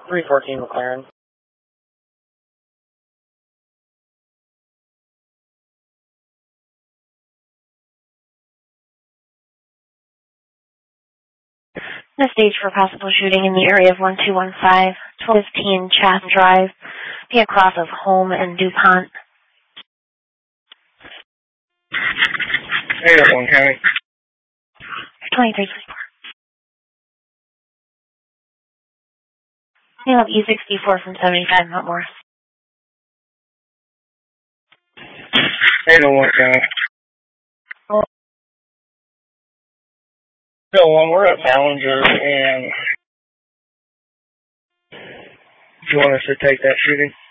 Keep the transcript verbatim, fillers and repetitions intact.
three fourteen McLaren. The stage for possible shooting in the area of one two one five, twelve fifteen Chatham Drive, be across of Home and DuPont. eight oh one County. twenty-three twenty-four. You have E sixty-four from seventy-five Mount Morris. eight oh one County. eight oh one, we're at Ballinger, and do you want us to take that shooting?